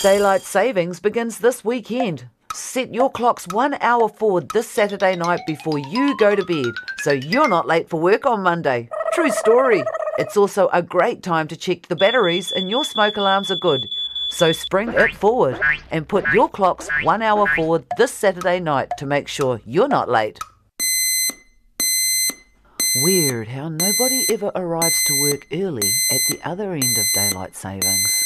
Daylight savings begins this weekend. Set your clocks 1 hour forward this Saturday night before you go to bed, so you're not late for work on Monday. True story. It's also a great time to check the batteries in your smoke alarms are good. So spring it forward and put your clocks 1 hour forward this Saturday night to make sure you're not late. Weird how nobody ever arrives to work early at the other end of daylight savings.